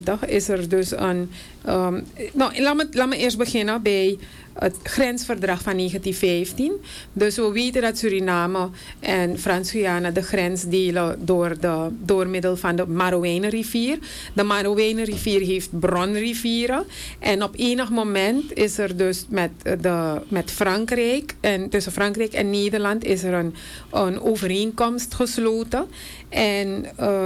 is er dus een. Nou, laat me eerst beginnen bij het grensverdrag van 1915. Dus we weten dat Suriname en Frans-Guyana de grens delen door middel van de Marowijnenrivier. De Marowijnenrivier heeft bronrivieren. En op enig moment is er dus met Frankrijk, en tussen Frankrijk en Nederland, is er een overeenkomst gesloten. En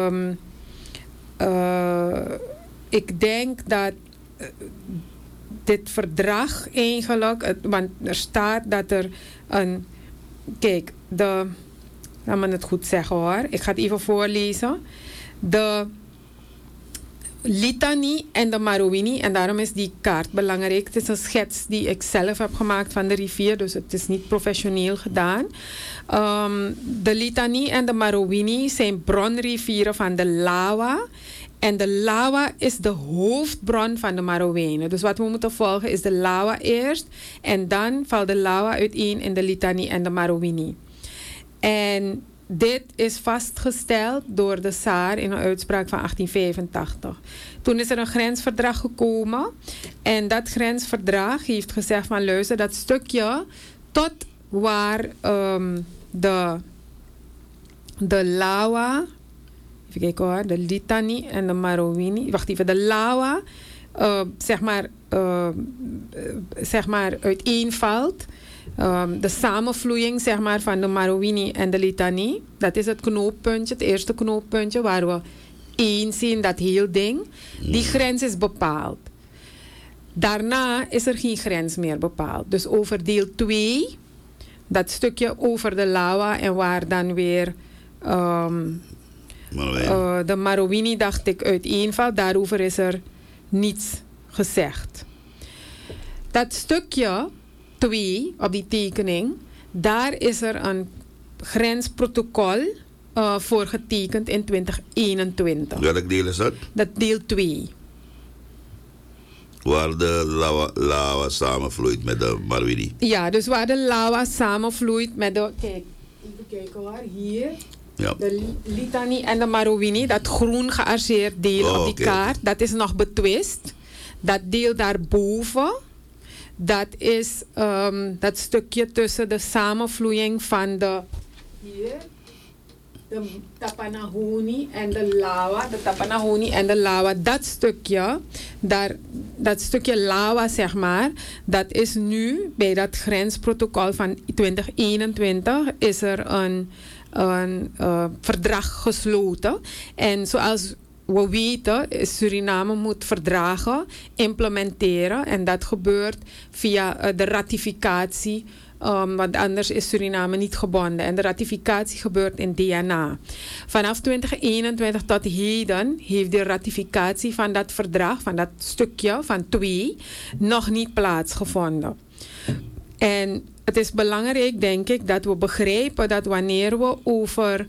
ik denk dat dit verdrag eigenlijk, want er staat dat er een, kijk, laat me het goed zeggen hoor, ik ga het even voorlezen. De Litani en de Marowijne, en daarom is die kaart belangrijk. Het is een schets die ik zelf heb gemaakt van de rivier, dus het is niet professioneel gedaan. De Litani en de Marowijne zijn bronrivieren van de Lawa. En de Lawa is de hoofdbron van de Marowijnen. Dus wat we moeten volgen is de Lawa eerst. En dan valt de Lawa uiteen in de Litani en de Marowijne. En dit is vastgesteld door de Saar in een uitspraak van 1885. Toen is er een grensverdrag gekomen. En dat grensverdrag heeft gezegd van luister, dat stukje tot waar de Lawa, even kijken hoor, de Litani en de Marowijne, wacht even, de Lawa zeg maar uiteenvalt. De samenvloeiing zeg maar, van de Marowijne en de Litani, dat is het knooppuntje, het eerste knooppuntje waar we één zien, dat heel ding. Die grens is bepaald. Daarna is er geen grens meer bepaald. Dus over deel 2, dat stukje over de Lawa en waar dan weer de Marowijne, dacht ik, uiteenvalt, daarover is er niets gezegd. Dat stukje 2 op die tekening, daar is er een grensprotocol voor getekend in 2021. Welk deel is dat? Dat deel 2. Waar de Lawa samenvloeit met de Marowijne. Ja, dus waar de Lawa samenvloeit met de, kijk, even kijken hoor, hier. Ja. De Litani en de Marowijne, dat groen gearceerd deel op die kaart, dat is nog betwist. Dat deel daarboven, dat is dat stukje tussen de samenvloeiing van de Tapanahoni en de Lawa. De Tapanahoni en de Lawa, dat stukje Lawa zeg maar, dat is nu bij dat grensprotocol van 2021 is er een verdrag gesloten. En zoals we weten, Suriname moet verdragen implementeren. En dat gebeurt via de ratificatie. Want anders is Suriname niet gebonden. En de ratificatie gebeurt in DNA. Vanaf 2021 tot heden heeft de ratificatie van dat verdrag, van dat stukje van 2, nog niet plaatsgevonden. En het is belangrijk, denk ik, dat we begrijpen dat wanneer we over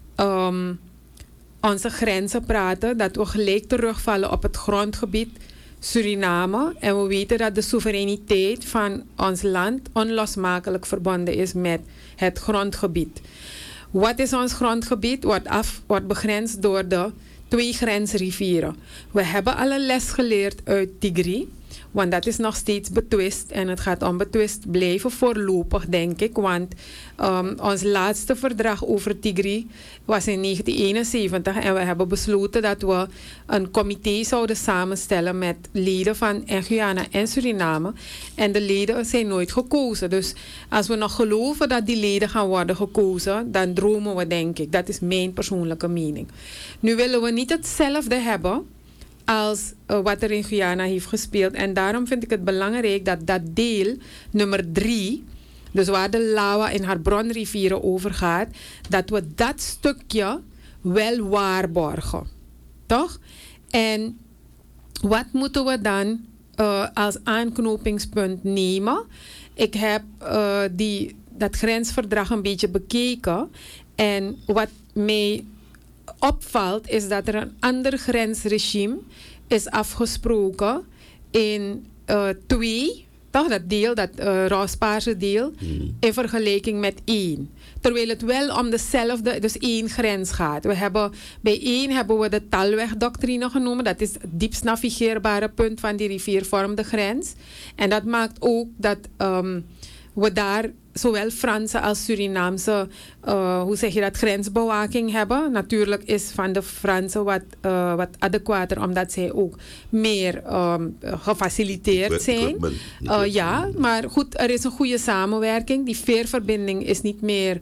onze grenzen praten, dat we gelijk terugvallen op het grondgebied Suriname. En we weten dat de soevereiniteit van ons land onlosmakelijk verbonden is met het grondgebied. Wat is ons grondgebied? Wordt begrensd door de 2 grensrivieren. We hebben al een les geleerd uit Tigri. Want dat is nog steeds betwist en het gaat onbetwist blijven voorlopig, denk ik. Want ons laatste verdrag over Tigri was in 1971 en we hebben besloten dat we een comité zouden samenstellen met leden van Guyana en Suriname. En de leden zijn nooit gekozen. Dus als we nog geloven dat die leden gaan worden gekozen, dan dromen we, denk ik. Dat is mijn persoonlijke mening. Nu willen we niet hetzelfde hebben als wat er in Guyana heeft gespeeld. En daarom vind ik het belangrijk dat dat deel nummer 3, dus waar de Lawa in haar bronrivieren overgaat, dat we dat stukje wel waarborgen. Toch? En wat moeten we dan als aanknopingspunt nemen? Ik heb dat grensverdrag een beetje bekeken. En wat mij opvalt is dat er een ander grensregime is afgesproken in 2 Toch, dat deel, dat roospaarse deel, in vergelijking met 1. Terwijl het wel om dezelfde, dus 1 grens gaat. Bij 1 hebben we de talwegdoctrine genomen. Dat is het diepst navigeerbare punt van die rivier vormt de grens. En dat maakt ook dat we daar zowel Franse als Surinaamse, hoe zeg je dat, grensbewaking hebben. Natuurlijk is van de Fransen wat adequater, omdat zij ook meer gefaciliteerd zijn. Ja, maar goed, er is een goede samenwerking. Die veerverbinding is niet meer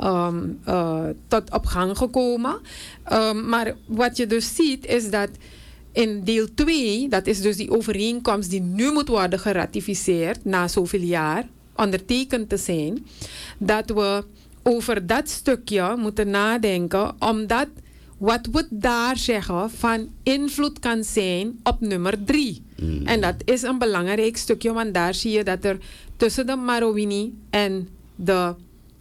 tot op gang gekomen. Maar wat je dus ziet is dat in deel 2, dat is dus die overeenkomst die nu moet worden geratificeerd na zoveel jaar, ondertekend te zijn, dat we over dat stukje moeten nadenken, omdat wat we daar zeggen van invloed kan zijn op nummer 3. En dat is een belangrijk stukje, want daar zie je dat er tussen de Marowini en de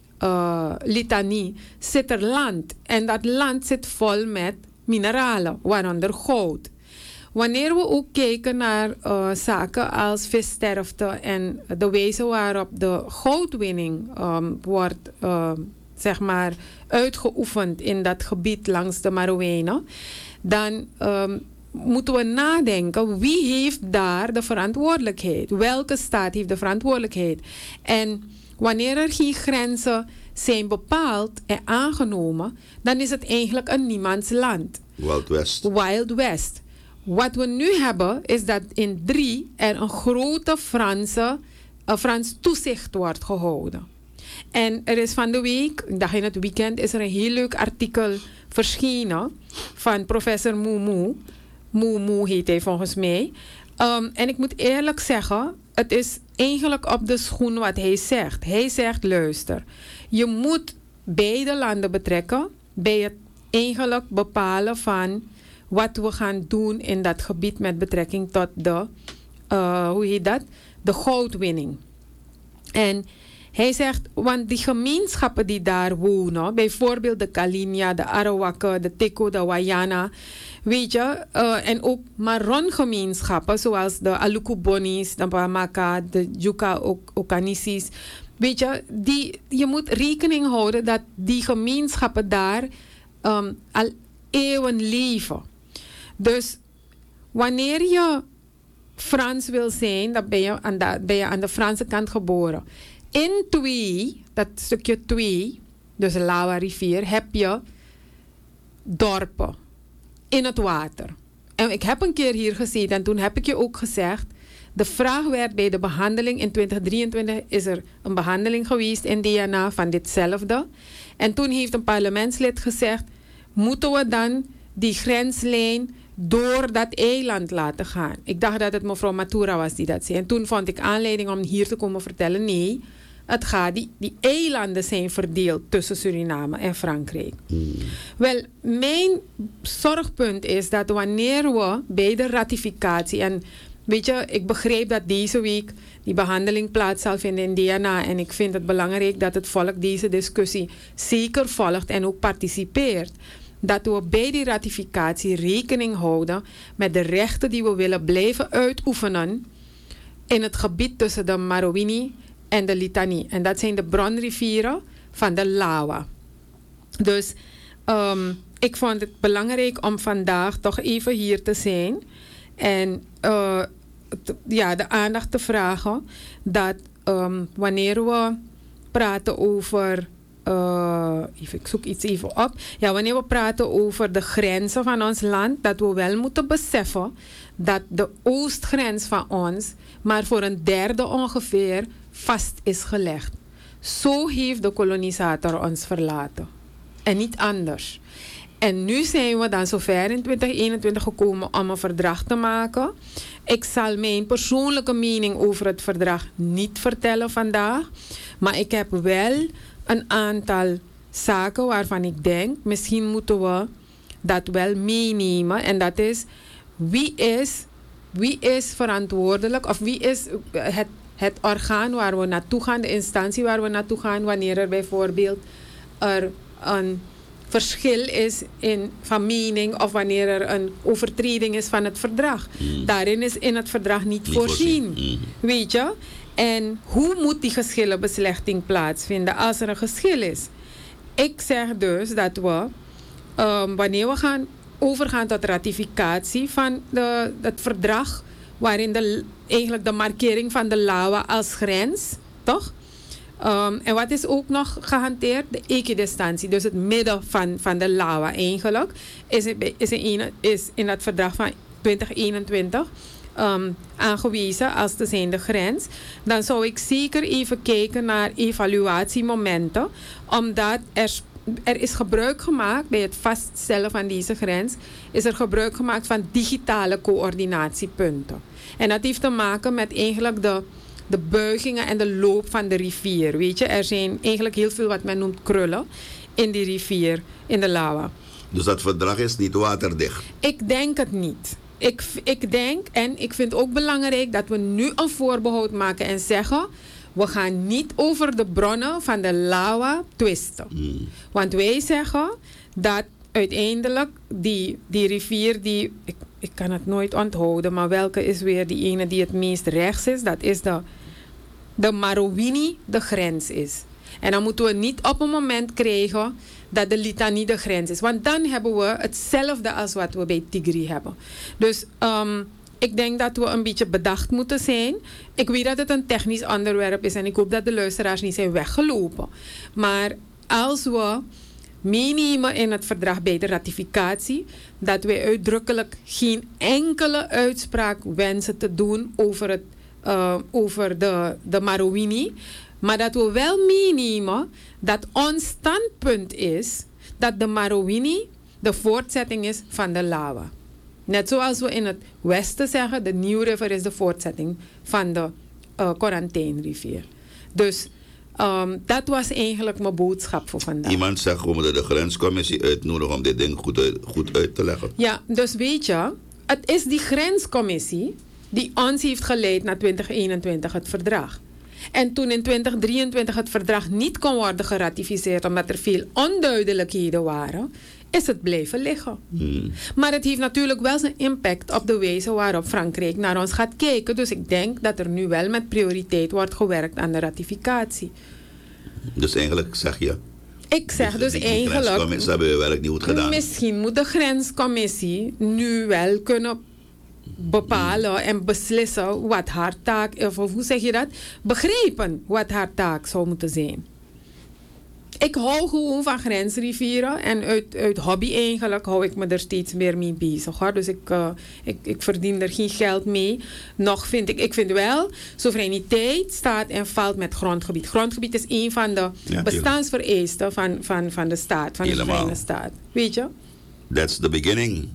Litani zit er land. En dat land zit vol met mineralen, waaronder goud. Wanneer we ook kijken naar zaken als vissterfte en de wijze waarop de goudwinning wordt zeg maar uitgeoefend in dat gebied langs de Marowijnen, dan moeten we nadenken wie heeft daar de verantwoordelijkheid? Welke staat heeft de verantwoordelijkheid? En wanneer er geen grenzen zijn bepaald en aangenomen, dan is het eigenlijk een niemandsland. Wild West. Wild West. Wat we nu hebben is dat in 3 er een grote Frans toezicht wordt gehouden. En er is van de week, ik dacht in het weekend, is er een heel leuk artikel verschenen van professor Moumou. Moumou heet hij volgens mij. En ik moet eerlijk zeggen, het is eigenlijk op de schoen wat hij zegt. Hij zegt, luister, je moet beide landen betrekken bij het eigenlijk bepalen van wat we gaan doen in dat gebied met betrekking tot de, hoe heet dat? De goudwinning. En hij zegt, want die gemeenschappen die daar wonen, bijvoorbeeld de Kalinia, de Arawakken, de Teko, de Wayana, weet je, en ook Maron-gemeenschappen, zoals de Alukubonis, de Pamaka, de Juka Okanisis, weet je, je moet rekening houden dat die gemeenschappen daar al eeuwen leven. Dus wanneer je Frans wil zijn, dan ben je aan de Franse kant geboren. In 2, dat stukje 2, dus de Lawa rivier, heb je dorpen in het water. En ik heb een keer hier gezeten en toen heb ik je ook gezegd, de vraag werd bij de behandeling in 2023 is er een behandeling geweest in DNA van ditzelfde. En toen heeft een parlementslid gezegd, moeten we dan die grenslijn door dat eiland laten gaan? Ik dacht dat het mevrouw Matura was die dat zei. En toen vond ik aanleiding om hier te komen vertellen, nee, het gaat, die eilanden zijn verdeeld tussen Suriname en Frankrijk. Wel, mijn zorgpunt is dat wanneer we bij de ratificatie, en weet je, ik begreep dat deze week die behandeling plaats zal vinden in DNA. En ik vind het belangrijk dat het volk deze discussie zeker volgt en ook participeert. Dat we bij die ratificatie rekening houden met de rechten die we willen blijven uitoefenen in het gebied tussen de Marowini en de Litani. En dat zijn de bronrivieren van de Lawa. Dus ik vond het belangrijk om vandaag toch even hier te zijn. En de aandacht te vragen dat wanneer we praten over... ik zoek iets even op. Ja, wanneer we praten over de grenzen van ons land, dat we wel moeten beseffen dat de oostgrens van ons maar voor een derde ongeveer vast is gelegd. Zo heeft de kolonisator ons verlaten. En niet anders. En nu zijn we dan zover in 2021 gekomen om een verdrag te maken. Ik zal mijn persoonlijke mening over het verdrag niet vertellen vandaag. Maar ik heb wel een aantal zaken waarvan ik denk, misschien moeten we dat wel meenemen. En dat is, wie is verantwoordelijk, of wie is het orgaan waar we naartoe gaan, de instantie waar we naartoe gaan, wanneer er bijvoorbeeld een verschil is van mening of wanneer er een overtreding is van het verdrag. Daarin is in het verdrag niet voorzien. Weet je? En hoe moet die geschillenbeslechting plaatsvinden als er een geschil is? Ik zeg dus dat we, wanneer we gaan overgaan tot ratificatie van het verdrag, waarin eigenlijk de markering van de LAWA als grens, toch? En wat is ook nog gehanteerd? De equidistantie, dus het midden van de LAWA eigenlijk, is in het verdrag van 2021 aangewezen als te zijn de grens. Dan zou ik zeker even kijken naar evaluatiemomenten, omdat er is gebruik gemaakt bij het vaststellen van deze grens, is er gebruik gemaakt van digitale coördinatiepunten. En dat heeft te maken met eigenlijk de buigingen en de loop van de rivier. Weet je, er zijn eigenlijk heel veel wat men noemt krullen in die rivier, in de LAWA. Dus dat verdrag is niet waterdicht? Ik denk het niet. Ik denk, en ik vind ook belangrijk dat we nu een voorbehoud maken en zeggen, we gaan niet over de bronnen van de LAWA twisten. Want wij zeggen dat uiteindelijk die rivier, ik kan het nooit onthouden, maar welke is weer die ene die het meest rechts is? Dat is de Marouini de grens is. En dan moeten we niet op een moment krijgen dat de Litani de grens is. Want dan hebben we hetzelfde als wat we bij Tigri hebben. Dus ik denk dat we een beetje bedacht moeten zijn. Ik weet dat het een technisch onderwerp is en ik hoop dat de luisteraars niet zijn weggelopen. Maar als we meenemen in het verdrag bij de ratificatie dat wij uitdrukkelijk geen enkele uitspraak wensen te doen over de Marouini, maar dat we wel meenemen dat ons standpunt is dat de Marouini de voortzetting is van de LAWA. Net zoals we in het westen zeggen, de New River is de voortzetting van de Quarantijnrivier. Dus dat was eigenlijk mijn boodschap voor vandaag. Iemand zegt, we moeten de grenscommissie uitnodigen om dit ding goed uit te leggen. Ja, dus weet je, het is die grenscommissie die ons heeft geleid naar 2021 het verdrag. En toen in 2023 het verdrag niet kon worden geratificeerd omdat er veel onduidelijkheden waren, is het blijven liggen. Maar het heeft natuurlijk wel zijn impact op de wijze waarop Frankrijk naar ons gaat kijken. Dus ik denk dat er nu wel met prioriteit wordt gewerkt aan de ratificatie. Dus eigenlijk zeg je? Ik zeg dus eigenlijk, de grenscommissie hebben we werk niet goed gedaan. Misschien moet de grenscommissie nu wel kunnen bepalen en beslissen wat haar taak, of hoe zeg je dat? Begrijpen wat haar taak zou moeten zijn. Ik hou gewoon van grensrivieren en uit hobby eigenlijk hou ik me er steeds meer mee bezig. Hoor. Dus ik verdien er geen geld mee. Nog vind ik vind wel, soevereiniteit staat en valt met grondgebied. Grondgebied is een van de bestaansvereisten van de staat, van de soevereine staat. Weet je? That's the beginning.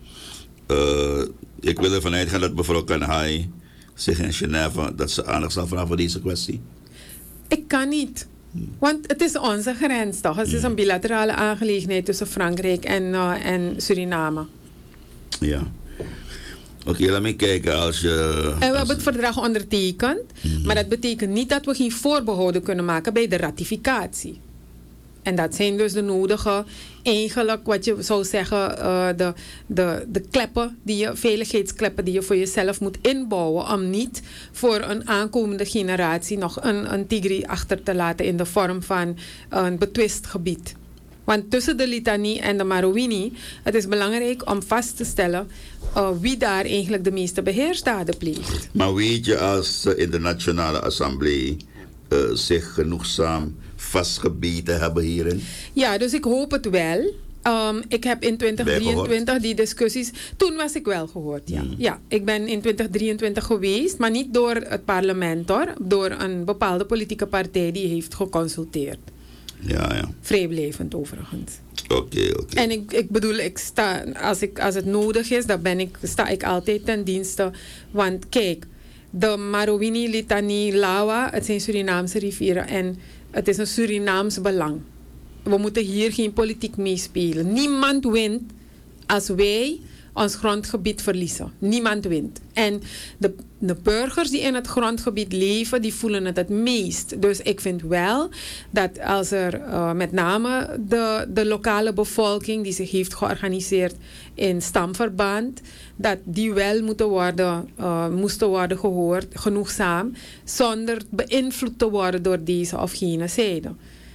Ik wil ervan uitgaan dat mevrouw Kanhai zich in Genève, dat ze aandacht zal vragen voor deze kwestie. Ik kan niet. Want het is onze grens toch? Het is een bilaterale aangelegenheid tussen Frankrijk en Suriname. Ja. Oké, laat me kijken als je... En we hebben het verdrag ondertekend. Maar dat betekent niet dat we geen voorbehouden kunnen maken bij de ratificatie. En dat zijn dus de nodige, eigenlijk wat je zou zeggen, de kleppen, veiligheidskleppen die je voor jezelf moet inbouwen. Om niet voor een aankomende generatie nog een Tigri achter te laten in de vorm van een betwist gebied. Want tussen de Litani en de Marouini, het is belangrijk om vast te stellen wie daar eigenlijk de meeste beheersdaden pleegt. Maar weet je als in de Nationale Assemblée zich genoegzaam vastgebeten hebben hierin? Ja, dus ik hoop het wel. Ik heb in 2023 die discussies... Toen was ik wel gehoord, ja. Ja, ik ben in 2023 geweest, maar niet door het parlement hoor. Door een bepaalde politieke partij die heeft geconsulteerd. Ja. Vrijblijvend overigens. Oké. En ik bedoel, ik sta, als het nodig is, sta ik altijd ten dienste. Want kijk, de Marouini, Litani, LAWA, het zijn Surinaamse rivieren en het is een Surinaams belang. We moeten hier geen politiek meespelen. Niemand wint als wij ons grondgebied verliezen. Niemand wint. En de burgers die in het grondgebied leven, die voelen het meest. Dus ik vind wel dat als er met name de lokale bevolking die zich heeft georganiseerd in stamverband, dat die wel moesten worden gehoord, genoegzaam, zonder beïnvloed te worden door deze of gene zijde.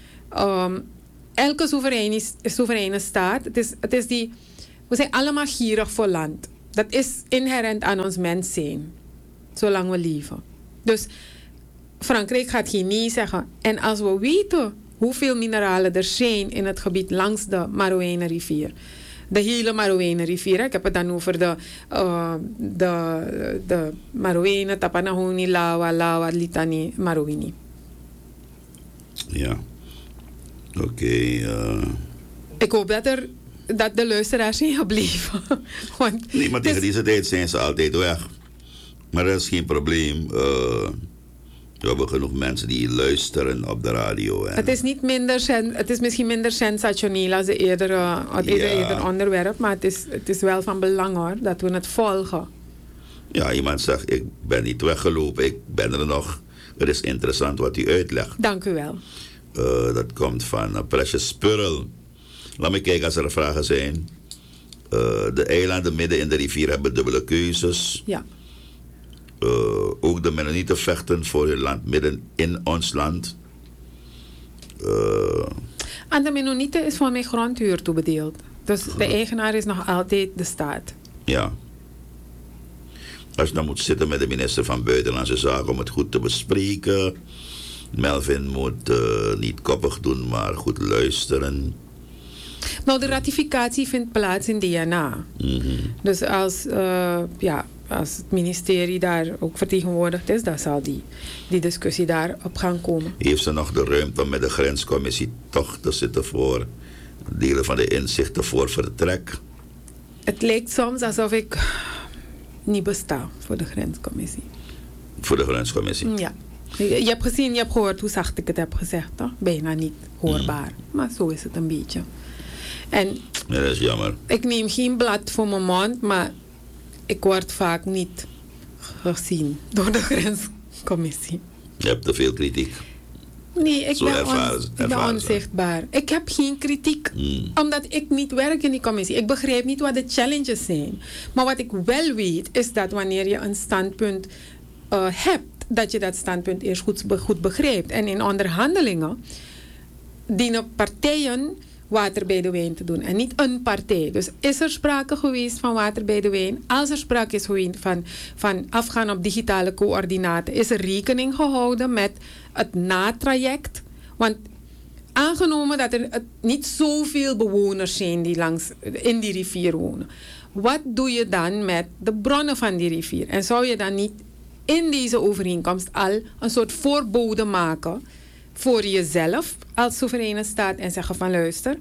Elke soevereine staat, we zijn allemaal gierig voor land. Dat is inherent aan ons mens zijn, zolang we leven. Dus Frankrijk gaat geen nee zeggen. En als we weten hoeveel mineralen er zijn in het gebied langs de Marouine-rivier, de hele Marouine-rivier, ik heb het dan over de Marouine, Tapanahoni, Lawa, Litani, Marouini. Ja. Oké. Ik hoop dat de luisteraars zijn gebleven. Want nee, maar tegen deze tijd zijn ze altijd weg. Maar dat is geen probleem. We hebben genoeg mensen die luisteren op de radio. En het is misschien minder sensationeel als het eerder onderwerp. Maar het is wel van belang hoor, dat we het volgen. Ja, iemand zegt, ik ben niet weggelopen. Ik ben er nog. Het is interessant wat u uitlegt. Dank u wel. Dat komt van Precious Pearl. Laat me kijken als er vragen zijn. De eilanden midden in de rivier hebben dubbele keuzes. Ja. Ook de Mennonieten vechten voor hun land midden in ons land. Aan de Mennonieten is voor mij grondhuur toebedeeld. Dus de eigenaar is nog altijd de staat. Ja. Als je dan moet zitten met de minister van Buitenlandse Zaken om het goed te bespreken. Melvin moet niet koppig doen, maar goed luisteren. Nou, de ratificatie vindt plaats in DNA. Mm-hmm. Dus als het ministerie daar ook vertegenwoordigd is, dan zal die discussie daar op gaan komen. Heeft ze nog de ruimte om met de grenscommissie toch te zitten voor delen van de inzichten voor vertrek? Het lijkt soms alsof ik niet besta voor de grenscommissie. Voor de grenscommissie? Ja. Je hebt gehoord hoe zacht ik het heb gezegd, toch? Bijna niet hoorbaar. Maar zo is het een beetje. En ja, dat is jammer. Ik neem geen blad voor mijn mond, maar ik word vaak niet gezien door de grenscommissie. Je hebt te veel kritiek. Nee, ik ben onzichtbaar. Ik heb geen kritiek, omdat ik niet werk in die commissie. Ik begrijp niet wat de challenges zijn. Maar wat ik wel weet, is dat wanneer je een standpunt hebt, dat je dat standpunt eerst goed begrijpt. En in onderhandelingen dienen partijen water bij de wijn te doen en niet een partij. Dus is er sprake geweest van water bij de wijn? Als er sprake is geweest van afgaan op digitale coördinaten, is er rekening gehouden met het natraject? Want aangenomen dat er niet zoveel bewoners zijn die in die rivier wonen, wat doe je dan met de bronnen van die rivier? En zou je dan niet in deze overeenkomst al een soort voorbode maken voor jezelf als soevereine staat en zeggen van luister,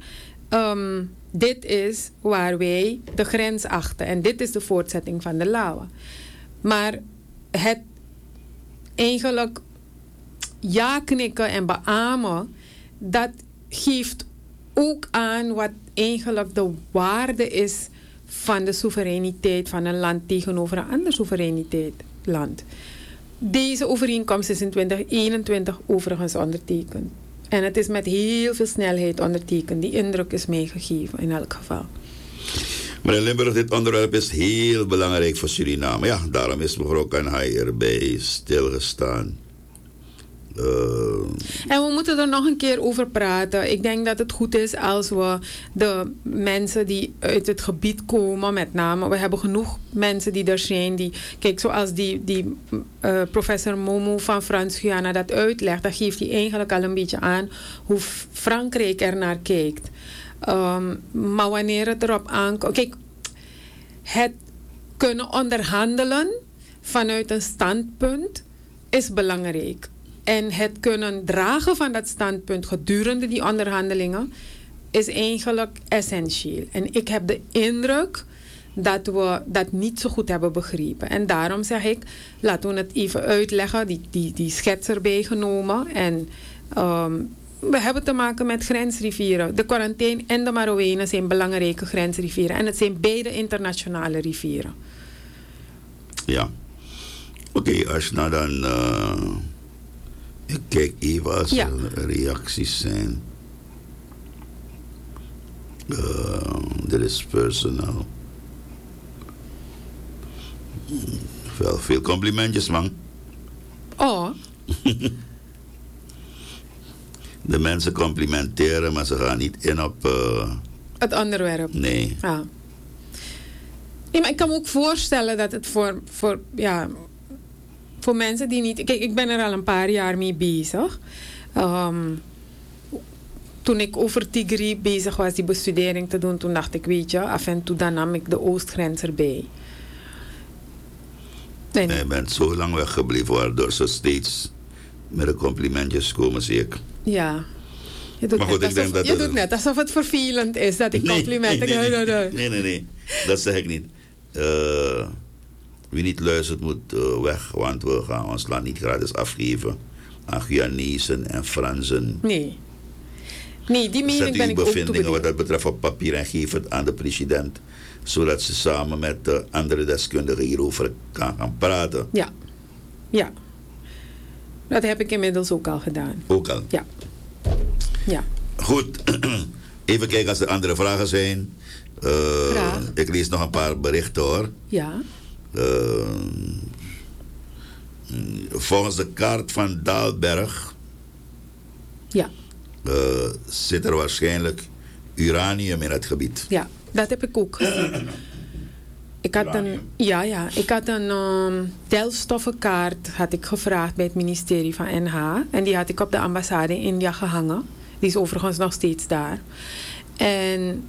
dit is waar wij de grens achten en dit is de voortzetting van de Lawa. Maar het eigenlijk ja knikken en beamen, dat geeft ook aan wat eigenlijk de waarde is van de soevereiniteit van een land tegenover een ander soevereiniteitsland. Deze overeenkomst is in 2021 overigens ondertekend. En het is met heel veel snelheid ondertekend. Die indruk is meegegeven in elk geval. Meneer Limburg, dit onderwerp is heel belangrijk voor Suriname. Ja, daarom is mevrouw Kanhai erbij stilgestaan. En we moeten er nog een keer over praten. Ik denk dat het goed is als we de mensen die uit het gebied komen, met name, we hebben genoeg mensen die er zijn, kijk, zoals die professor Momo van Frans-Guyana dat uitlegt, dat geeft hij eigenlijk al een beetje aan hoe Frankrijk er naar kijkt. Maar wanneer het erop aankomt, kijk, het kunnen onderhandelen vanuit een standpunt is belangrijk. En het kunnen dragen van dat standpunt gedurende die onderhandelingen is eigenlijk essentieel. En ik heb de indruk dat we dat niet zo goed hebben begrepen. En daarom zeg ik, laten we het even uitleggen, die schets erbij genomen. En we hebben te maken met grensrivieren. De Quarantijn en de Marowijnen zijn belangrijke grensrivieren. En het zijn beide internationale rivieren. Ja. Oké, als nou dan... ik kijk even als er reacties zijn. Dit is personal. Wel veel complimentjes, man. Oh. De mensen complimenteren, maar ze gaan niet in op... het onderwerp. Nee. Ah. Nee, maar ik kan me ook voorstellen dat het voor mensen die niet... Kijk, ik ben er al een paar jaar mee bezig. Toen ik over Tigri bezig was die bestudering te doen, toen dacht ik, weet je, af en toe dan nam ik de oostgrens erbij. En je bent zo lang weggebleven, waardoor ze steeds met de complimentjes komen, zie ik. Ja. Je doet net alsof het vervelend is dat ik complimenten... Nee. Dat zeg ik niet. Wie niet luistert moet weg, want we gaan ons land niet gratis afgeven aan Guyanezen en Fransen. Nee, die mening ben ik ook bevindingen wat dat betreft op papier en geef het aan de president, zodat ze samen met de andere deskundigen hierover kan gaan praten. Ja. Dat heb ik inmiddels ook al gedaan. Ook al? Ja. Goed. Even kijken als er andere vragen zijn. Ik lees nog een paar berichten, hoor. Ja. Volgens de kaart van Daalberg... Ja. Zit er waarschijnlijk uranium in het gebied. Ja, dat heb ik ook gezien. Ik had een delfstoffenkaart had ik gevraagd bij het ministerie van NH. En die had ik op de ambassade in India gehangen. Die is overigens nog steeds daar. En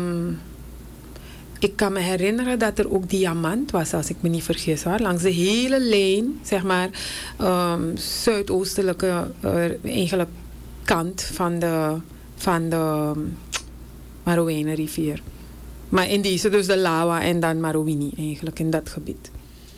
ik kan me herinneren dat er ook diamant was, als ik me niet vergis, hoor. Langs de hele lijn, zeg maar, zuidoostelijke eigenlijk kant van de Marowijnenrivier. Maar in deze dus de Lawa en dan Marowini eigenlijk, in dat gebied.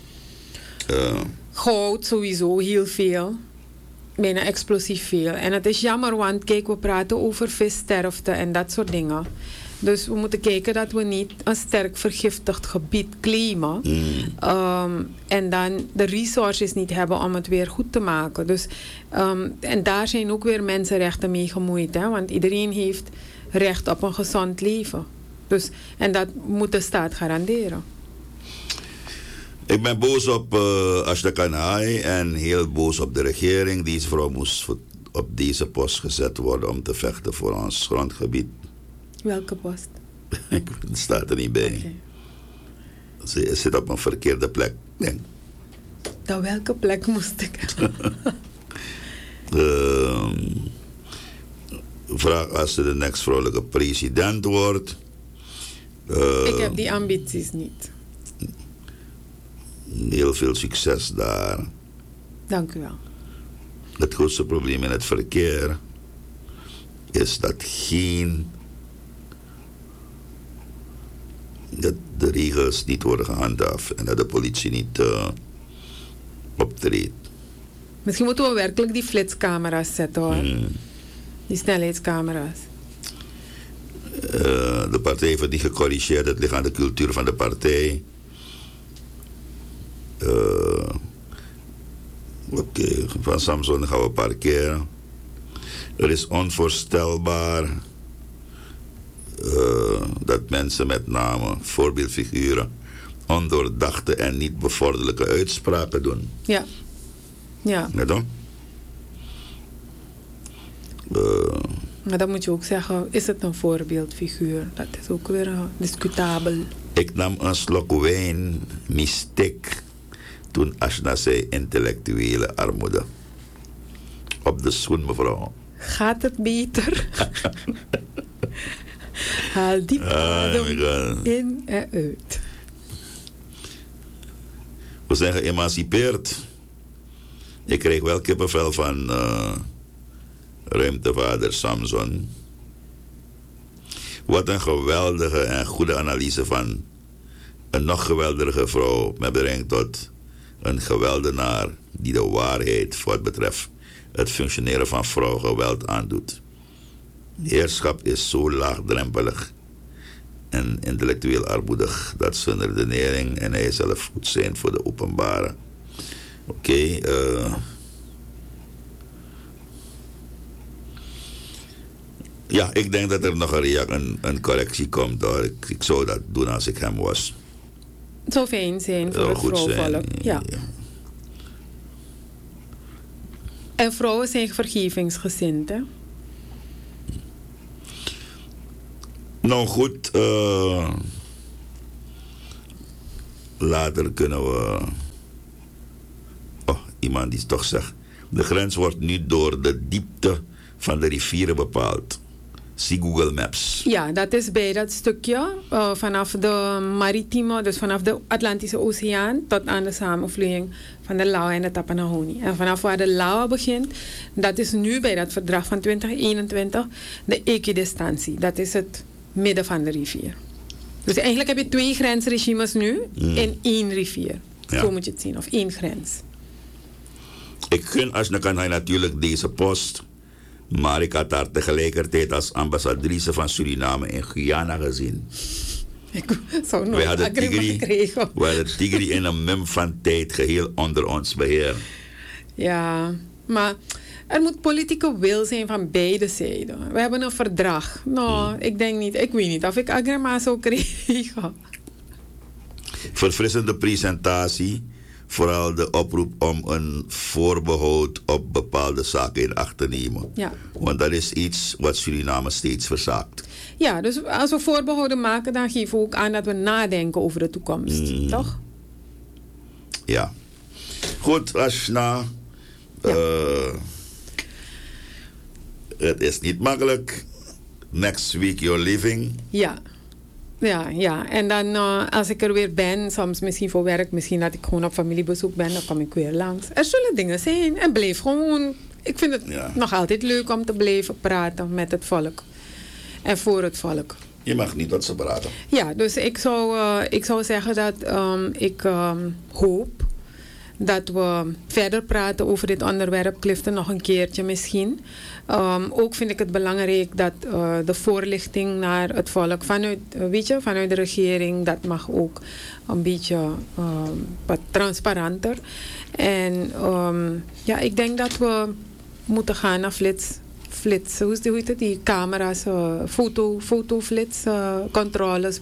Goud sowieso, heel veel. Bijna explosief veel. En het is jammer, want kijk, we praten over vissterfte en dat soort dingen. Dus we moeten kijken dat we niet een sterk vergiftigd gebied claimen. En dan de resources niet hebben om het weer goed te maken. Dus, en daar zijn ook weer mensenrechten mee gemoeid. Hè? Want iedereen heeft recht op een gezond leven. Dus, en dat moet de staat garanderen. Ik ben boos op Ashta Kanai en heel boos op de regering. Deze vrouw moest op deze post gezet worden om te vechten voor ons grondgebied. Welke post? Het staat er niet bij. Okay. Ze zit op een verkeerde plek, denk ik. Dan welke plek moest ik? Vraag als ze de next vrouwelijke president wordt. Ik heb die ambities niet. Heel veel succes daar. Dank u wel. Het grootste probleem in het verkeer is dat de regels niet worden gehandhaafd en dat de politie niet optreedt. Misschien moeten we werkelijk die flitscamera's zetten, hoor. Die snelheidscamera's. De partij heeft het niet gecorrigeerd. Het ligt aan de cultuur van de partij. Oké, van Samson gaan we parkeren. Het is onvoorstelbaar dat mensen met name voorbeeldfiguren ondoordachte en niet bevorderlijke uitspraken doen. Ja. Ja. Ja dan? Maar dan moet je ook zeggen, is het een voorbeeldfiguur? Dat is ook weer discutabel. Ik nam een slok wijn, mystic, toen Ashna zei intellectuele armoede. Op de schoen, mevrouw. Gaat het beter? Haal diep adem in en uit. We zijn geëmancipeerd. Ik kreeg wel kippenvel van ruimtevader Samson. Wat een geweldige en goede analyse van een nog geweldige vrouw met betrekking tot een geweldenaar die de waarheid voor wat betreft het functioneren van vrouw geweld aandoet. Heerschap is zo laagdrempelig en intellectueel armoedig dat zijn redenering en hij zelf goed zijn voor de openbare. Oké, ja, ik denk dat er nog een correctie komt. Hoor. Ik zou dat doen als ik hem was. Het zou fijn zijn voor het vrouwenvolk. Ja. En vrouwen zijn vergevingsgezind, hè? Nou goed, later kunnen we... Oh, iemand die toch zegt... De grens wordt nu door de diepte van de rivieren bepaald. Zie Google Maps. Ja, dat is bij dat stukje vanaf de maritieme, dus vanaf de Atlantische Oceaan tot aan de samenvloeiing van de Lawa en de Tapanahoni. En vanaf waar de Lawa begint, dat is nu bij dat verdrag van 2021 de equidistantie. Dat is het midden van de rivier. Dus eigenlijk heb je 2 grensregimes nu in 1 rivier. Ja. Zo moet je het zien, of 1 grens. Ik gun Asnakanai natuurlijk deze post. Maar ik had haar tegelijkertijd als ambassadrice van Suriname in Guyana gezien. Ik zou nooit agree gekregen. We hadden Tigri in een mum van tijd geheel onder ons beheer. Ja, maar er moet politieke wil zijn van beide zijden. We hebben een verdrag. Nou, ik denk niet, ik weet niet of ik agrema zou krijgen. Verfrissende presentatie. Vooral de oproep om een voorbehoud op bepaalde zaken in acht te nemen. Ja. Want dat is iets wat Suriname steeds verzaakt. Ja, dus als we voorbehouden maken, dan geven we ook aan dat we nadenken over de toekomst. Toch? Ja. Goed, Ashna. Het is niet makkelijk. Next week you're leaving. Ja. Ja. En dan als ik er weer ben, soms misschien voor werk, misschien dat ik gewoon op familiebezoek ben, dan kom ik weer langs. Er zullen dingen zijn en blijf gewoon. Ik vind het nog altijd leuk om te blijven praten met het volk. En voor het volk. Je mag niet tot ze praten. Ja, dus ik zou zeggen dat ik hoop dat we verder praten over dit onderwerp, Clifton, nog een keertje misschien. Ook vind ik het belangrijk dat de voorlichting naar het volk vanuit de regering, dat mag ook een beetje wat transparanter. En ik denk dat we moeten gaan naar flits, hoe heet het, die camera's, fotoflits, controles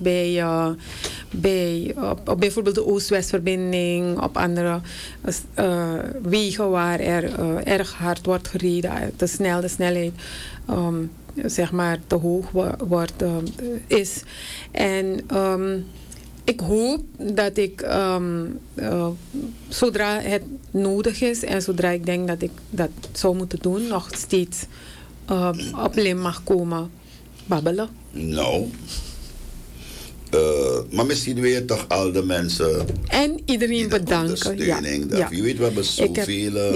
op bijvoorbeeld de Oost-West-verbinding, op andere wegen waar er erg hard wordt gereden, te snel, de snelheid zeg maar te hoog is. En ik hoop dat ik zodra het nodig is en zodra ik denk dat ik dat zou moeten doen, nog steeds op Lim mag komen babbelen. Nou, maar misschien weer toch al de mensen. En iedereen bedanken. Je weet, we hebben zoveel.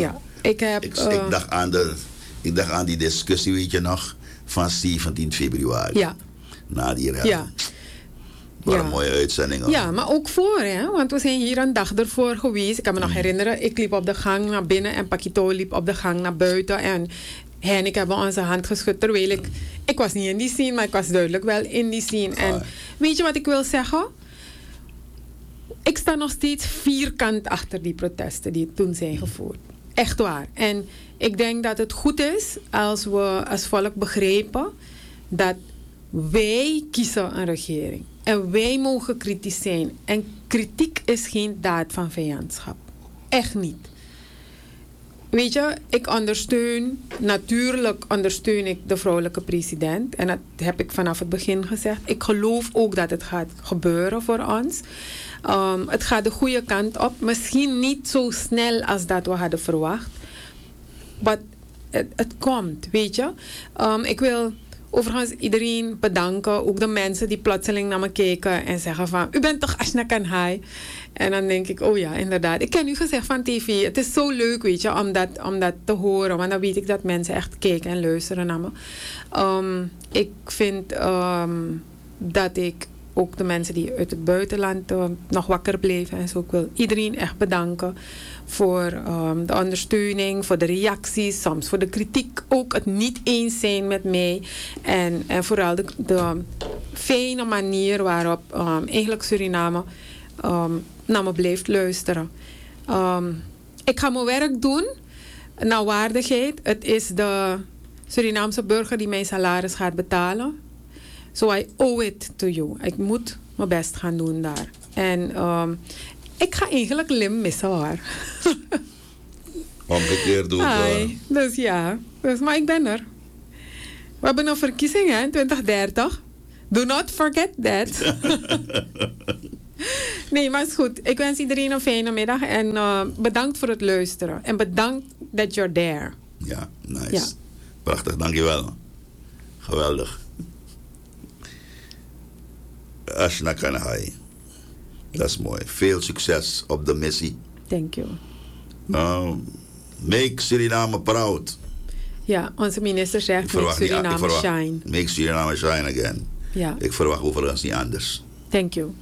Ik dacht aan die discussie, weet je nog, van 17 februari. Ja. Na die rel. Ja. Wat een mooie uitzending. Ja, maar ook voor, hè? Want we zijn hier een dag ervoor geweest. Ik kan me nog herinneren, ik liep op de gang naar binnen en Pakito liep op de gang naar buiten. En hij en ik hebben onze hand geschud, terwijl ik was niet in die scene, maar ik was duidelijk wel in die scene. En weet je wat ik wil zeggen? Ik sta nog steeds vierkant achter die protesten die toen zijn gevoerd. Echt waar. En ik denk dat het goed is als we als volk begrijpen dat wij kiezen een regering. En wij mogen kritisch zijn. En kritiek is geen daad van vijandschap. Echt niet. Weet je, natuurlijk ondersteun ik de vrouwelijke president. En dat heb ik vanaf het begin gezegd. Ik geloof ook dat het gaat gebeuren voor ons. Het gaat de goede kant op. Misschien niet zo snel als dat we hadden verwacht. Maar het komt, weet je. Ik wil overigens iedereen bedanken. Ook de mensen die plotseling naar me kijken en zeggen van, u bent toch Ashna Kanhai? En dan denk ik, oh ja, inderdaad. Ik ken u gezegd van tv. Het is zo leuk, weet je, om dat te horen. Want dan weet ik dat mensen echt kijken en luisteren naar me. Ik vind dat ik ook de mensen die uit het buitenland nog wakker bleven en zo. Ik wil iedereen echt bedanken voor de ondersteuning, voor de reacties, soms voor de kritiek, ook het niet eens zijn met mij. En vooral de fijne manier waarop eigenlijk Suriname naar me blijft luisteren. Ik ga mijn werk doen naar waardigheid. Het is de Surinaamse burger die mijn salaris gaat betalen. So I owe it to you. Ik moet mijn best gaan doen daar. En ik ga eigenlijk Lim missen hoor. Omgekeerd doen. Dus ja, maar ik ben er. We hebben een verkiezing in 2030. Do not forget that. Nee, maar het is goed. Ik wens iedereen een fijne middag. En bedankt voor het luisteren. En bedankt that you're there. Ja, nice. Ja. Prachtig, dankjewel. Geweldig. Ashna Kanahai. Dat is mooi. Veel succes op de missie. Thank you. Make Suriname proud. Ja, onze minister zegt make Suriname shine. Make Suriname shine again. Ja. Ik verwacht overigens niet anders. Thank you.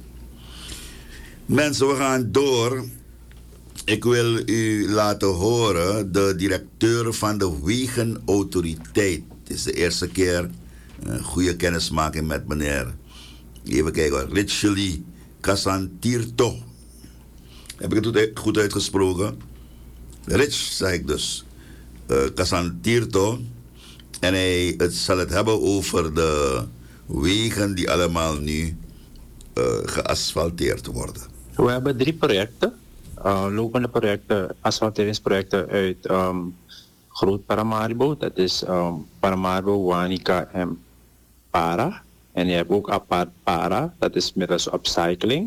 Mensen, we gaan door. Ik wil u laten horen de directeur van de Wegenautoriteit. Het is de eerste keer een goede kennismaking met meneer. Even kijken hoor. Richeli Casantirto. Heb ik het goed uitgesproken? Rich, zeg ik dus. Casantirto. En hij zal het hebben over de wegen die allemaal nu geasfalteerd worden. We hebben 3 projecten. Lopende projecten, asfalteringsprojecten uit Groot Paramaribo. Dat is Paramaribo, Wanica en Para. En je hebt ook apart Para, dat is middels upcycling.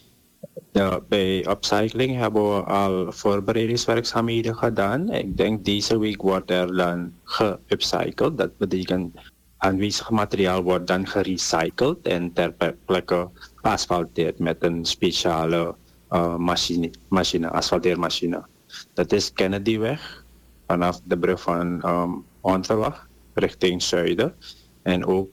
Bij upcycling hebben we al voorbereidingswerkzaamheden gedaan. Ik denk deze week wordt er dan geupcycled. Dat betekent aanwezig materiaal wordt dan gerecycled en ter plekke geasfalteerd met een speciale asfalteermachine. Dat is Kennedyweg vanaf de brug van Onteweg richting zuiden en ook